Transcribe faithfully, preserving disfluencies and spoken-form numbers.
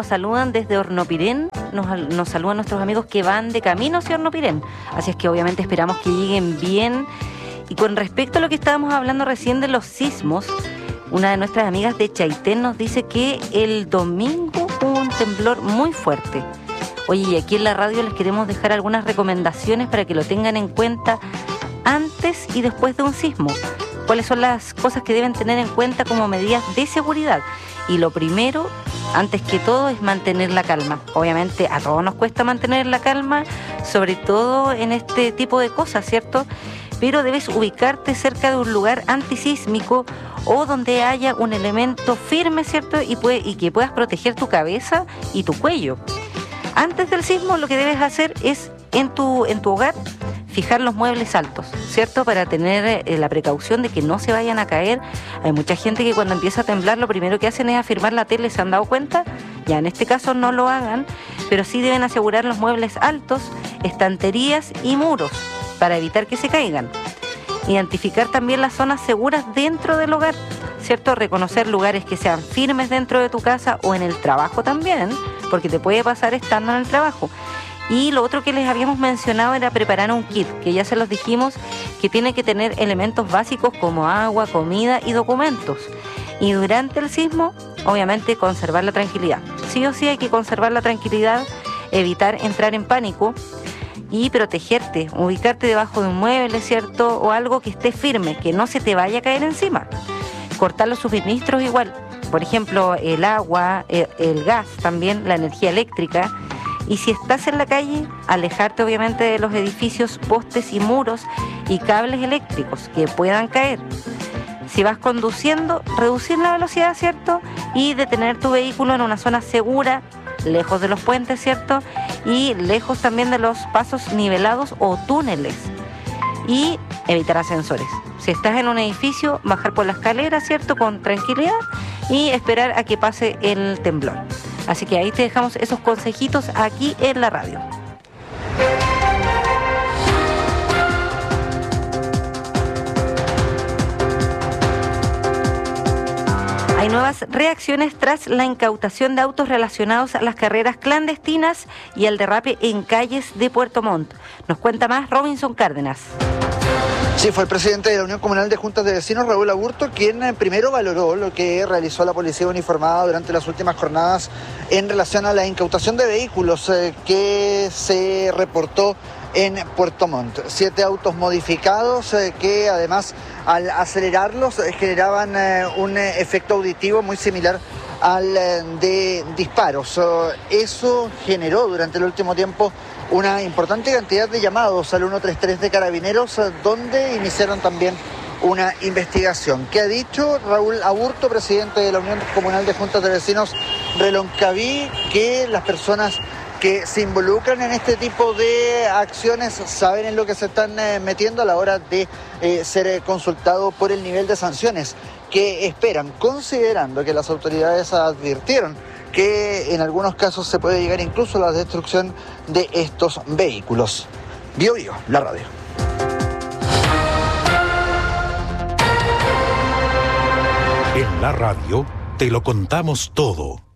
nos saludan desde Hornopirén, nos, nos saludan nuestros amigos que van de camino hacia Hornopirén. Así es que obviamente esperamos que lleguen bien. Y con respecto a lo que estábamos hablando recién de los sismos, una de nuestras amigas de Chaitén nos dice que el domingo hubo un temblor muy fuerte. Oye, y aquí en la radio les queremos dejar algunas recomendaciones para que lo tengan en cuenta antes y después de un sismo. ¿Cuáles son las cosas que deben tener en cuenta como medidas de seguridad? Y lo primero, antes que todo, es mantener la calma. Obviamente a todos nos cuesta mantener la calma, sobre todo en este tipo de cosas, ¿cierto? Pero debes ubicarte cerca de un lugar antisísmico o donde haya un elemento firme, ¿cierto? Y, puede, y que puedas proteger tu cabeza y tu cuello. Antes del sismo, lo que debes hacer es, en tu, en tu hogar, fijar los muebles altos, ¿cierto? Para tener eh, la precaución de que no se vayan a caer. Hay mucha gente que cuando empieza a temblar lo primero que hacen es afirmar la tele, ¿se han dado cuenta? Ya en este caso no lo hagan, pero sí deben asegurar los muebles altos, estanterías y muros para evitar que se caigan. Identificar también las zonas seguras dentro del hogar, ¿cierto? Reconocer lugares que sean firmes dentro de tu casa o en el trabajo también, porque te puede pasar estando en el trabajo. Y lo otro que les habíamos mencionado era preparar un kit, que ya se los dijimos, que tiene que tener elementos básicos como agua, comida y documentos. Y durante el sismo, obviamente, conservar la tranquilidad. Sí o sí hay que conservar la tranquilidad, evitar entrar en pánico y protegerte, ubicarte debajo de un mueble, ¿cierto? O algo que esté firme, que no se te vaya a caer encima. Cortar los suministros igual, por ejemplo, el agua, el, el gas también, la energía eléctrica. Y si estás en la calle, alejarte obviamente de los edificios, postes y muros y cables eléctricos que puedan caer. Si vas conduciendo, reducir la velocidad, ¿cierto? Y detener tu vehículo en una zona segura, lejos de los puentes, ¿cierto? Y lejos también de los pasos nivelados o túneles. Y evitar ascensores. Si estás en un edificio, bajar por la escalera, ¿cierto? Con tranquilidad y esperar a que pase el temblor. Así que ahí te dejamos esos consejitos aquí en la radio. Hay nuevas reacciones tras la incautación de autos relacionados a las carreras clandestinas y al derrape en calles de Puerto Montt. Nos cuenta más Robinson Cárdenas. Sí, fue el presidente de la Unión Comunal de Juntas de Vecinos, Raúl Aburto, quien primero valoró lo que realizó la policía uniformada durante las últimas jornadas en relación a la incautación de vehículos eh, que se reportó en Puerto Montt. Siete autos modificados eh, que además al acelerarlos eh, generaban eh, un eh, efecto auditivo muy similar al eh, de disparos. Uh, eso generó durante el último tiempo una importante cantidad de llamados al ciento treinta y tres de Carabineros, donde iniciaron también una investigación. ¿Qué ha dicho Raúl Aburto, presidente de la Unión Comunal de Juntas de Vecinos Reloncaví? Que las personas que se involucran en este tipo de acciones saben en lo que se están eh, metiendo a la hora de eh, ser eh, consultado por el nivel de sanciones que esperan, considerando que las autoridades advirtieron que en algunos casos se puede llegar incluso a la destrucción de estos vehículos. Bio Bio, la radio. En la radio te lo contamos todo.